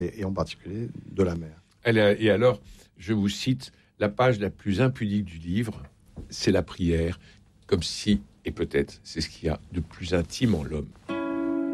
et en particulier de la mère. Et alors, je vous cite, la page la plus impudique du livre, c'est la prière, comme si, et peut-être, c'est ce qu'il y a de plus intime en l'homme.